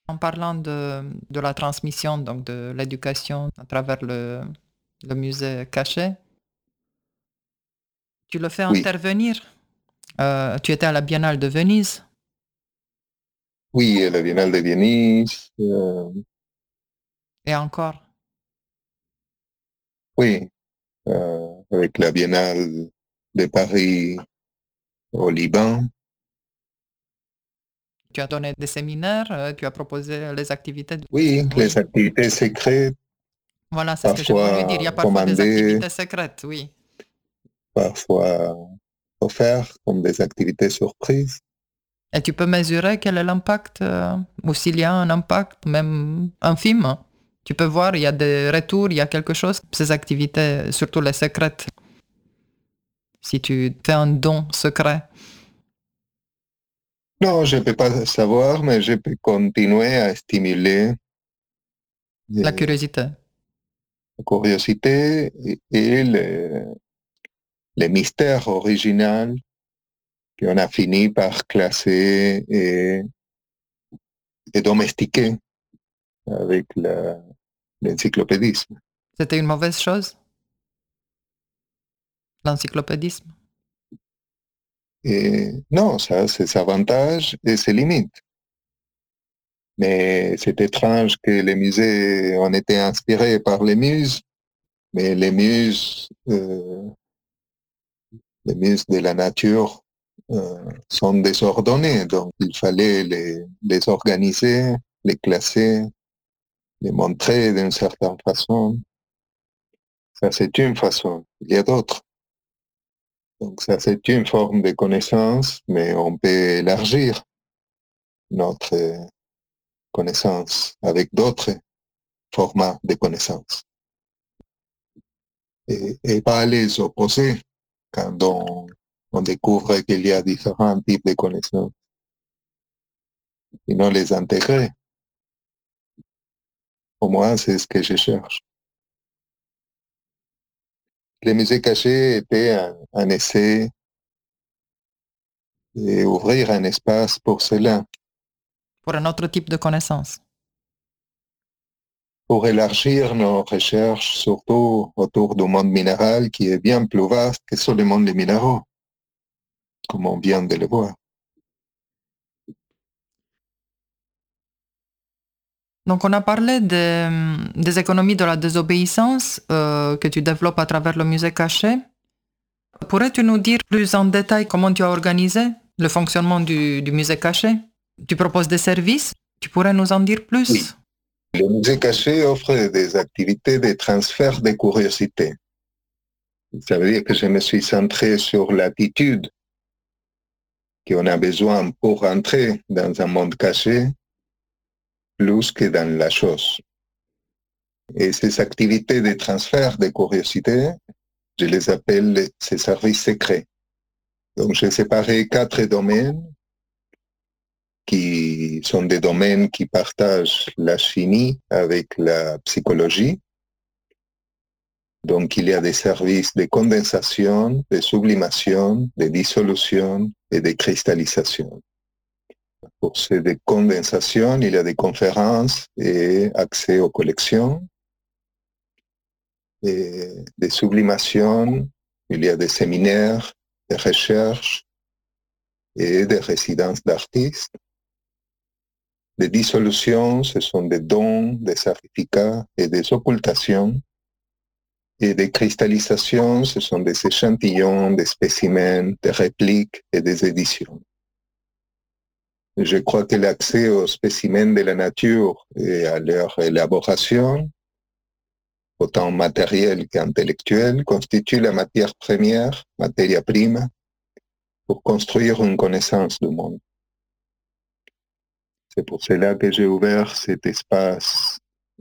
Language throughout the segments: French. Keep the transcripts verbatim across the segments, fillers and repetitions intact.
En parlant de, de la transmission, donc de l'éducation à travers le, le musée caché, tu le fais Oui, intervenir. Euh, tu étais à la Biennale de Venise oui, la Biennale de Venise, euh, et encore. oui, euh, avec la Biennale de Paris au Liban. Tu as donné des séminaires, euh, tu as proposé les activités. de- Oui, les Oui, activités secrètes, voilà, c'est ce que j'ai voulu dire. Il y a parfois parfois des commandées, activités secrètes, oui. parfois offertes comme des activités surprises. Et tu peux mesurer quel est l'impact, euh, ou s'il y a un impact, même infime. Tu peux voir, il y a des retours, il y a quelque chose. Ces activités, surtout les secrètes, si tu fais un don secret, Non, je ne peux pas savoir, mais je peux continuer à stimuler la euh, curiosité. la curiosité et, et le, les mystères originaux qu'on a fini par classer et, et domestiquer avec la, l'encyclopédisme. C'était une mauvaise chose, l'encyclopédisme. Et non, ça a ses avantages et ses limites. Mais c'est étrange que les musées ont été inspirés par les muses, mais les muses, euh, les muses de la nature euh, sont désordonnées, donc il fallait les, les organiser, les classer, les montrer d'une certaine façon. Ça, c'est une façon. Il y a d'autres. Donc ça, c'est une forme de connaissance, mais on peut élargir notre connaissance avec d'autres formats de connaissances et, et pas les opposer quand on, on découvre qu'il y a différents types de connaissances, sinon les intégrer. Pour moi, c'est ce que je cherche. Les musées cachés étaient un, un essai d'ouvrir un espace pour cela, Pour un autre type de connaissance. pour élargir nos recherches, surtout autour du monde minéral qui est bien plus vaste que seulement les minéraux, comme on vient de le voir. Donc, on a parlé des, des économies de la désobéissance euh, que tu développes à travers le musée caché. Pourrais-tu nous dire plus en détail comment tu as organisé le fonctionnement du, du musée caché? Tu proposes des services? Tu pourrais nous en dire Oui, plus? le musée caché offre des activités de transfert de curiosité. Ça veut dire que je me suis centré sur l'attitude qu'on a besoin pour entrer dans un monde caché plus que dans la chose. Et ces activités de transfert de curiosité, je les appelle ces services secrets. Donc, j'ai séparé quatre domaines qui sont des domaines qui partagent la chimie avec la psychologie. Donc, il y a des services de condensation, de sublimation, de dissolution et de cristallisation. Pour ces de condensation, il y a des conférences et accès aux collections. Et de sublimation, il y a des séminaires, des recherches et des résidences d'artistes. Des dissolutions, ce sont des dons, des certificats et des occultations. Et des cristallisations, ce sont des échantillons, des spécimens, des répliques et des éditions. Je crois que l'accès aux spécimens de la nature et à leur élaboration, autant matérielle qu'intellectuelle, constitue la matière première, matière prime, pour construire une connaissance du monde. C'est pour cela que j'ai ouvert cet espace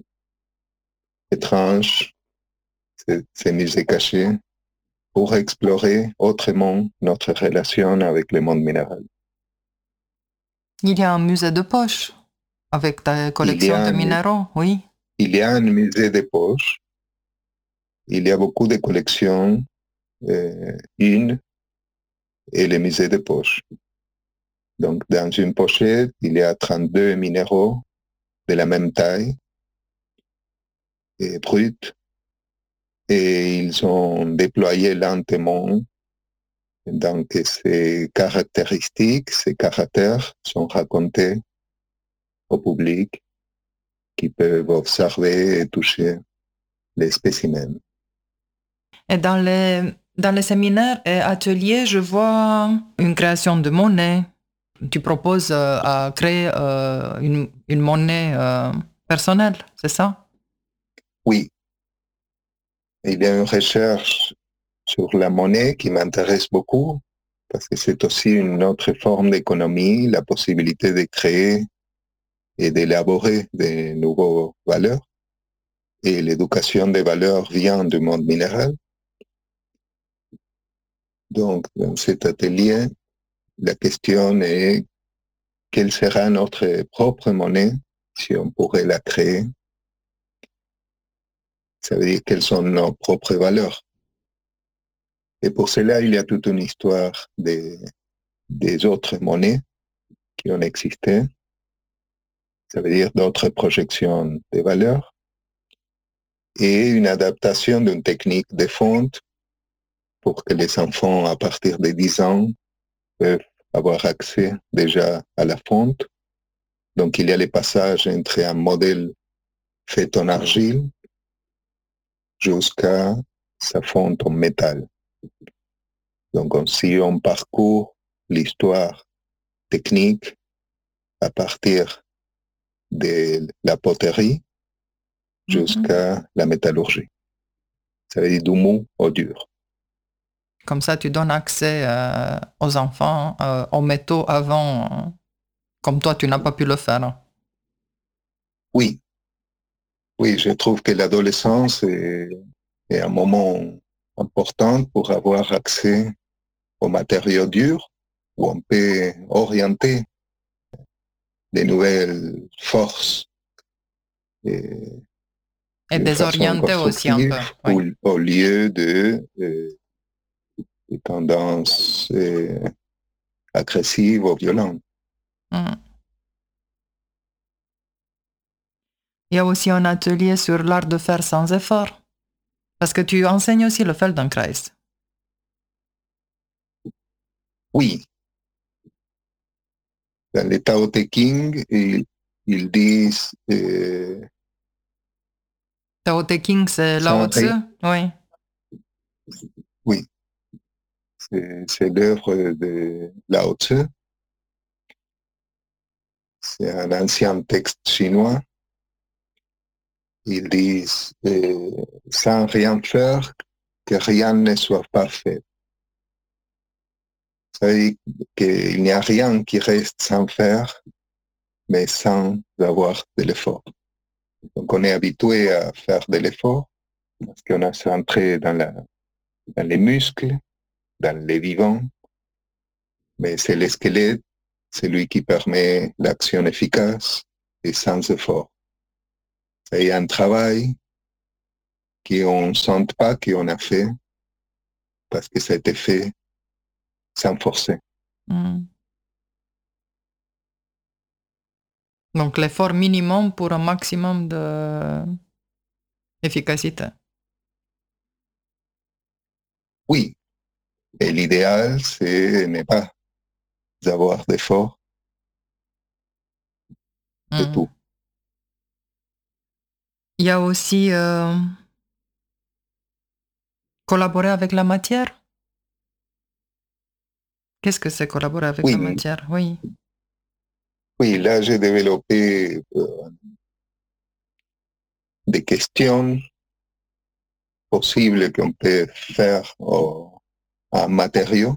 étrange, ces musées cachés, pour explorer autrement notre relation avec le monde minéral. Il y a un musée de poche avec ta Il y collection a de un, minéraux, oui. il y a un musée de poche, il y a beaucoup de collections, euh, une et le musée de poche. Donc, dans une pochette, il y a trente-deux minéraux de la même taille, et brutes, et ils ont déployé lentement. Donc, ces caractéristiques, ces caractères sont racontés au public qui peuvent observer et toucher les spécimens. Et dans les, dans les séminaires et ateliers, je vois une création de monnaie. Tu proposes euh, à créer euh, une, une monnaie euh, personnelle, c'est ça? Oui, il y a une recherche sur la monnaie qui m'intéresse beaucoup parce que c'est aussi une autre forme d'économie, la possibilité de créer et d'élaborer de nouvelles valeurs. Et l'éducation des valeurs vient du monde minéral. Donc, dans cet atelier, la question est quelle sera notre propre monnaie si on pourrait la créer. Ça veut dire quelles sont nos propres valeurs. Et pour cela, il y a toute une histoire des, des autres monnaies qui ont existé. Ça veut dire d'autres projections de valeurs et une adaptation d'une technique de fonte pour que les enfants, à partir de dix ans, peuvent avoir accès déjà à la fonte. Donc, il y a les passages entre un modèle fait en argile jusqu'à sa fonte en métal. Donc, on, si on parcourt l'histoire technique à partir de la poterie jusqu'à mm-hmm. la métallurgie. Ça veut dire du mou au dur. Comme ça, tu donnes accès euh, aux enfants, euh, aux métaux avant, euh, comme toi, tu n'as pas pu le faire. Oui. Oui, je trouve que l'adolescence est, est un moment important pour avoir accès aux matériaux durs où on peut orienter des nouvelles forces et, et de désorienter aussi un peu. Oui. Au, au lieu de, de, de tendances euh, agressives ou violentes. Mm. Il y a aussi un atelier sur l'art de faire sans effort. Parce que tu enseignes aussi le Feldenkrais. Oui. Dans les Tao Te Ching, ils, ils disent... Euh, Tao Te Ching, c'est Lao Tzu, oui. Oui. C'est, c'est l'œuvre de Lao Tzu. C'est un ancien texte chinois. Ils disent euh, sans rien faire, que rien ne soit pas fait. Ça veut dire qu'il n'y a rien qui reste sans faire, mais sans avoir de l'effort. Donc on est habitué à faire de l'effort parce qu'on a centré dans, la, dans les muscles, dans les vivants, mais c'est le squelette, c'est lui qui permet l'action efficace et sans effort. Il y a un travail qu'on ne sent pas qu'on a fait parce que ça a été fait sans forcer. Mm. Donc l'effort minimum pour un maximum d'efficacité. Oui, et l'idéal, c'est ne pas avoir d'effort de Mm. tout. Il y a aussi euh, collaborer avec la matière. Qu'est-ce que c'est collaborer avec oui, la matière? Oui. Oui, là, j'ai développé euh, des questions possibles qu'on peut faire au, à un matériau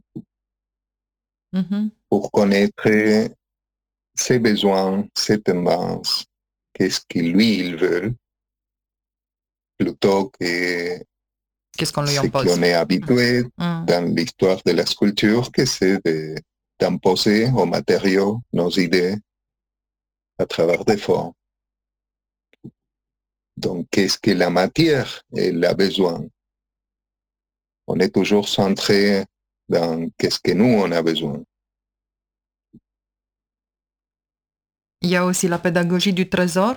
Mm-hmm. pour connaître ses besoins, ses tendances, qu'est-ce qu'il lui, il veut, plutôt que Qu'est-ce qu'on lui ce impose? qu'on est habitué mm. dans l'histoire de la sculpture, que c'est de, d'imposer aux matériaux nos idées à travers des formes. Donc, qu'est-ce que la matière elle a besoin? On est toujours centré dans qu'est-ce que nous, on a besoin. Il Il y a aussi la pédagogie du trésor.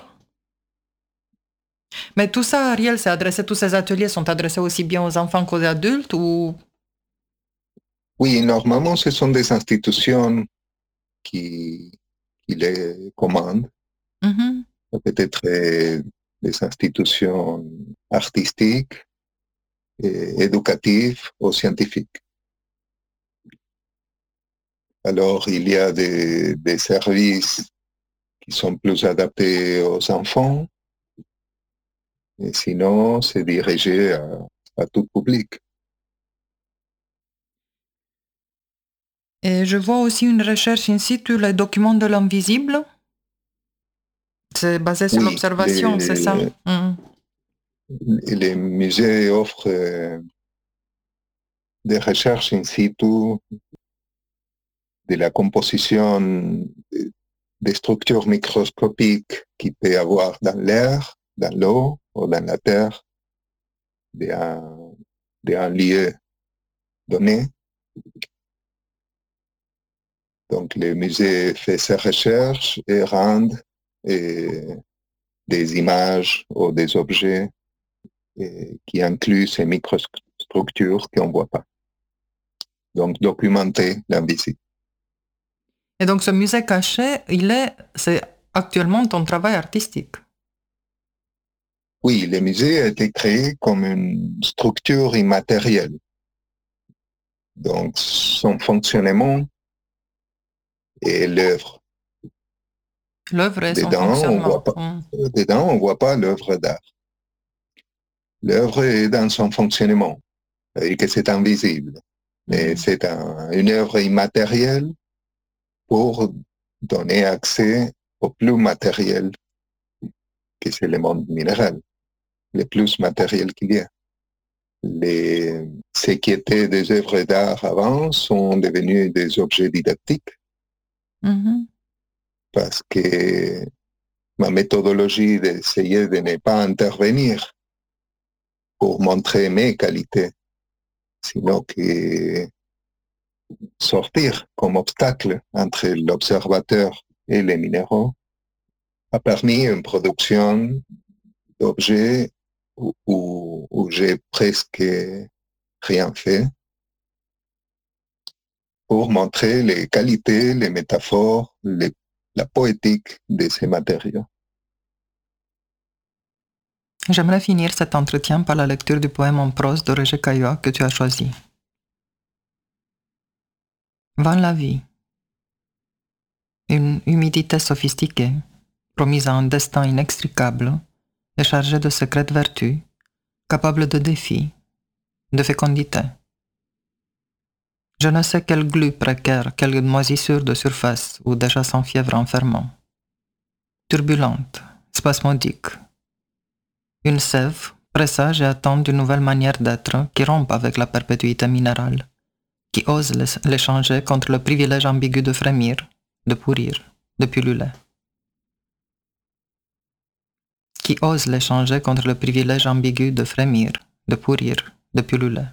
Mais tout ça, Ariel, c'est adressé, tous ces ateliers sont adressés aussi bien aux enfants qu'aux adultes ou... Oui, normalement, ce sont des institutions qui, qui les commandent. Mhm. Peut-être euh, des institutions artistiques, et éducatives ou scientifiques. Alors, il y a des, des services qui sont plus adaptés aux enfants, et sinon, c'est dirigé à, à tout public. Et je vois aussi une recherche ici sur les documents de l'invisible. C'est basé sur Oui, l'observation, les, c'est ça? Mhm. les musées offrent euh, des recherches in situ de la composition des structures microscopiques qu'il peut y avoir dans l'air, dans l'eau ou dans la terre d'un, d'un lieu donné. Donc, le musée fait ses recherches et rend et, des images ou des objets et, qui incluent ces microstructures qu'on ne voit pas. Donc, documenter l'invisible. Et donc, ce musée caché, il est, c'est actuellement ton travail artistique. Oui, le musée a été créé comme une structure immatérielle. Donc, son fonctionnement est l'œuvre. L'œuvre et son Dedans, on fonctionnement. voit pas, Mm. dedans, on ne voit pas l'œuvre d'art. L'œuvre est dans son fonctionnement, et que c'est invisible. Mais Mm. c'est un, une œuvre immatérielle pour donner accès au plus matériel, que c'est le monde minéral, le plus matériel qu'il y a. Les, ce qui étaient des œuvres d'art avant sont devenus des objets didactiques Mm-hmm. parce que ma méthodologie d'essayer de ne pas intervenir pour montrer mes qualités, sinon que sortir comme obstacle entre l'observateur et les minéraux, a permis une production d'objets où, où, où j'ai presque rien fait pour montrer les qualités, les métaphores, les, la poétique de ces matériaux. J'aimerais finir cet entretien par la lecture du poème en prose de Roger Caillois que tu as choisi. Van la vie. Une humidité sophistiquée, promise à un destin inextricable et chargée de secrètes vertus, capable de défis, de fécondité. Je ne sais quelle glu précaire, quelle moisissure de surface ou déjà sans fièvre enfermant. Turbulente, spasmodique. Une sève, présage et attend d'une nouvelle manière d'être qui rompe avec la perpétuité minérale, qui ose l'échanger contre le privilège ambigu de frémir, de pourrir, de pulluler. Qui ose l'échanger contre le privilège ambigu de frémir, de pourrir, de pulluler.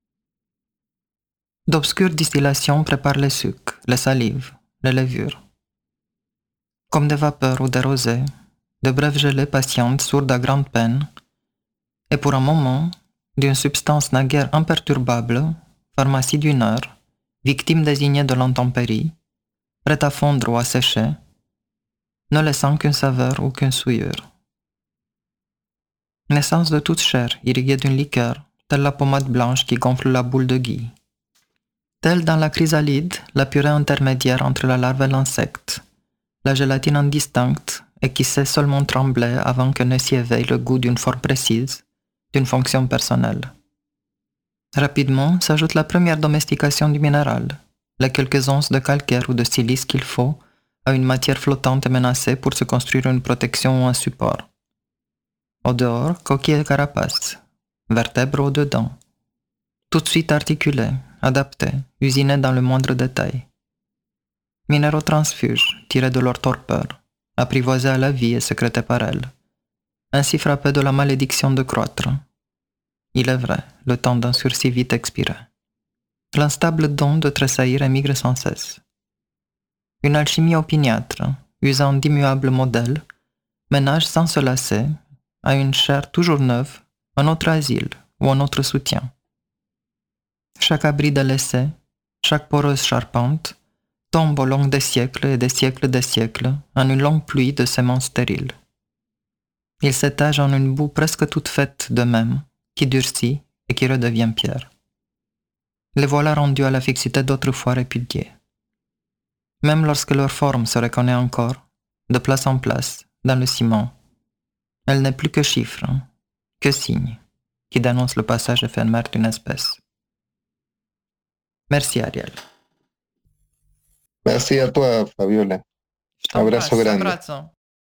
D'obscures distillations préparent les sucs, les salives, les levures. Comme des vapeurs ou des rosées, de brèves gelées patientes sourdes à grande peine, et pour un moment, d'une substance naguère imperturbable, pharmacie d'une heure, victime désignée de l'intempérie, prête à fondre ou à sécher, ne laissant qu'une saveur ou qu'une souillure. Naissance de toute chair irriguée d'une liqueur, telle la pommade blanche qui gonfle la boule de gui. Telle dans la chrysalide, la purée intermédiaire entre la larve et l'insecte, la gélatine indistincte et qui sait seulement trembler avant que ne s'y éveille le goût d'une forme précise, d'une fonction personnelle. Rapidement s'ajoute la première domestication du minéral, les quelques onces de calcaire ou de silice qu'il faut à une matière flottante et menacée pour se construire une protection ou un support. Au dehors, coquille et carapace, vertèbres au dedans, tout de suite articulés, adaptés, usinés dans le moindre détail. Minéraux transfuges, tirés de leur torpeur, apprivoisés à la vie et sécrétés par elle, ainsi frappés de la malédiction de croître. Il est vrai, le temps d'un sursis vite expiré. L'instable don de tressaillir émigre sans cesse. Une alchimie opiniâtre, usant d'immuables modèles, ménagent sans se lasser, à une chair toujours neuve, un autre asile ou un autre soutien. Chaque abri délaissé, chaque poreuse charpente, tombe au long des siècles et des siècles des siècles en une longue pluie de semences stériles. Ils s'étagent en une boue presque toute faite d'eux-mêmes, qui durcit et qui redevient pierre. Les voilà rendus à la fixité d'autrefois répudiée. Même lorsque leur forme se reconnaît encore, de place en place, dans le ciment, elle n'est plus que chiffre, que signe, qui dénonce le passage éphémère d'une espèce. Merci Ariel. Merci a toi, Fabiola. Je t'embrasse, Abrazo grande. abrazo.